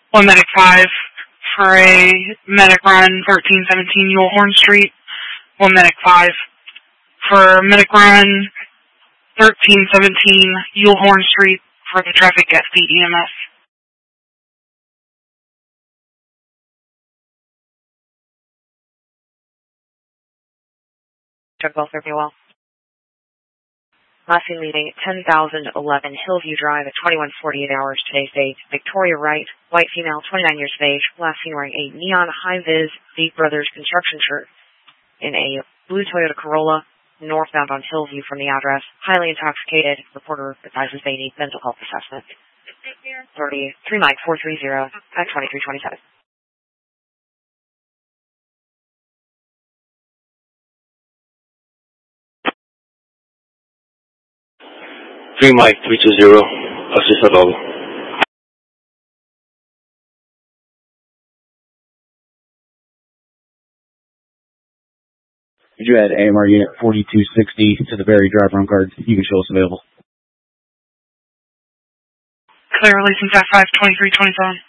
1 Medic 5 for a Medic Run 1317 Yulhorn Street. 1 Medic 5 for Medic Run 1317 Yulhorn Street for the traffic at Speed EMS. Check well, serve you well. Last seen leaving 10,011 Hillview Drive at 21:48 hours today's date. Victoria Wright, white female, 29 years of age, last seen wearing a neon high-vis Big Brothers construction shirt in a blue Toyota Corolla, northbound on Hillview from the address. Highly intoxicated. Reporter advises they need mental health assessment. Authority 3 Mike 430 at 2327. Mike 320, assist at all. Would you add AMR unit 4260 to the Barry driver on guard? You can show us available. Clear release in 5 2327.